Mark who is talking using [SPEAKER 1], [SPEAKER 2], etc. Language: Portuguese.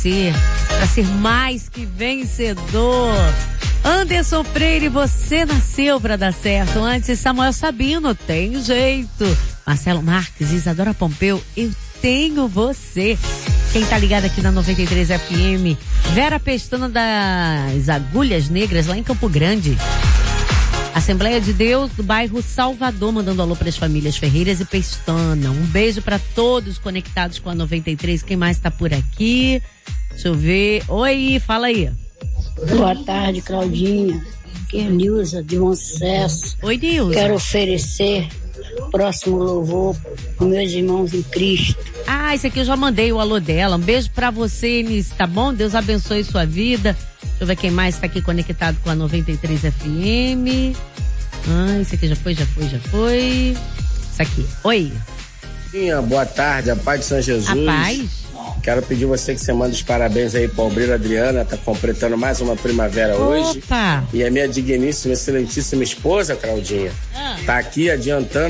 [SPEAKER 1] para ser mais que vencedor. Anderson Freire, você nasceu para dar certo. Antes, Samuel Sabino, tem jeito. Marcelo Marques, Isadora Pompeu, eu tenho você. Quem tá ligado aqui na 93 FM, Vera Pestana das Agulhas Negras, lá em Campo Grande. Assembleia de Deus do bairro Salvador, mandando alô para as famílias Ferreiras e Pestana. Um beijo para todos conectados com a 93. Quem mais tá por aqui? Deixa eu ver. Oi, fala aí.
[SPEAKER 2] Boa tarde, Claudinha. Aqui é Nilza, de Bom Sucesso.
[SPEAKER 1] Oi, Nilza.
[SPEAKER 2] Quero oferecer o próximo louvor para meus irmãos em Cristo.
[SPEAKER 1] Ah, esse aqui eu já mandei o alô dela. Um beijo pra você, Enis, tá bom? Deus abençoe sua vida. Deixa eu ver quem mais tá aqui conectado com a 93 FM. Ah, esse aqui já foi. Isso aqui. Oi.
[SPEAKER 3] Boa tarde, a paz de São Jesus.
[SPEAKER 1] A paz.
[SPEAKER 3] Quero pedir você que você manda os parabéns aí pra Obreira Adriana, tá completando mais uma primavera hoje. E a minha digníssima, excelentíssima esposa, Claudinha, tá aqui adiantando